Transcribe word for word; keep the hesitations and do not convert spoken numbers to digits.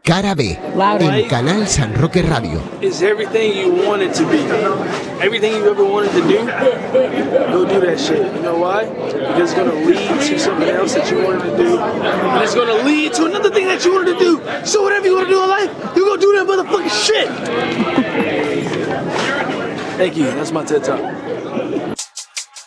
Cara B, en Canal San Roque Radio. Is everything you want it to be. Everything you ever wanted to do, go do that shit. You know why? Because it's going to lead to something else that you wanted to do. And it's going to lead to another thing that you wanted to do. So whatever you want to do in life, you go do that motherfucking shit. Thank you. That's my TED Talk.